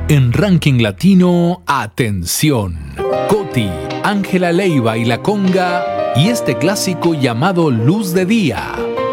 En Ranking Latino, atención. Coti, Ángela Leiva y La Conga y este clásico llamado Luz de Día.